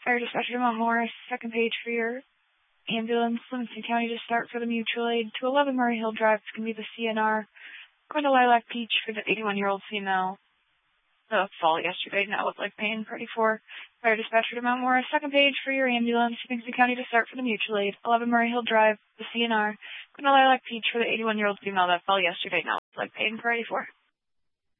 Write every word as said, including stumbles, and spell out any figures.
Fire dispatcher to Mount Morris, second page for your ambulance, Livingston County to start for the mutual aid to eleven Murray Hill Drive. It's going to be the C N R. Going to Lilac Beach for the eighty-one-year-old female. The fall yesterday, now with leg pain, ready for fire dispatcher to Mount Morris, second page for your ambulance, Livingston County to start for the mutual aid, eleven Murray Hill Drive, the C N R. Going to Lilac Beach for the eighty-one-year-old female that fell yesterday, now with leg pain, ready for.